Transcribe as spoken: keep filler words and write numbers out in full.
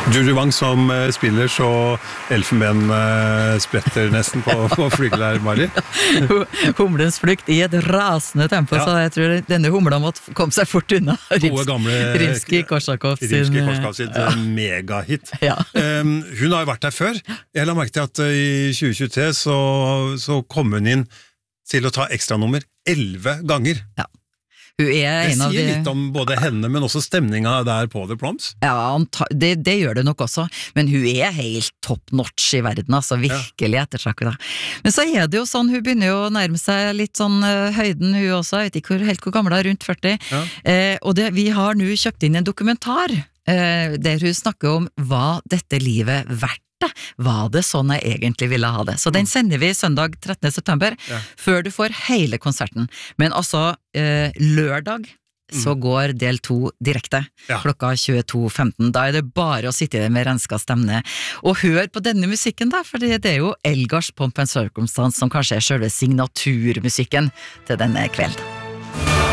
Juju Wang som uh, spiller, så elfenben uh, spretter nesten på, på flygelet her, Mari. Humlens flukt i et rasende tempo, ja. Så jeg tror denne humla måtte komme seg fort unna. Gode gamle Rimsky-Korsakov sin, Rimsky-Korsakov sin ja. megahit. Ja. um, hun har jo vært der før. Jeg la merke til at uh, i tjue tjuetre så, så kom hun inn til å ta ekstranummer elleve ganger. Ja. Hun er det en av sier de... litt om både henne, men også stemninga der på The Proms. Ja, det, det gjør det nok også, men hun er helt top notch i verden, altså virkelig ja. Ettertrakket. Men så er det jo sånn, hun begynner jo å nærme seg litt sånn uh, høyden hun også, jeg vet ikke hvor, helt hvor gammel er, rundt førti, ja. eh, og det, vi har nå kjøpt inn en dokumentar, eh, der hun snakker om hva dette livet verdt. Var det sånn jeg egentlig ville ha det? Så den sender vi søndag trettende september, ja. Før du får hele konserten. Men altså, eh, lørdag mm. så går del to direkte, ja. Klokka tjueto femten. Da er det bare å sitte der med renska stemme og hør på denne musikken da, for det er jo Elgars Pomp and Circumstance som kanskje er selve signaturmusikken til denne kvelden.